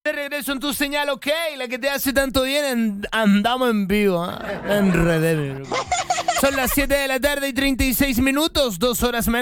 De regreso en tu señal, ok, la que te hace tanto bien, andamos en vivo, en redes. Son las 7 de la tarde y 36 minutos, 2 horas menos.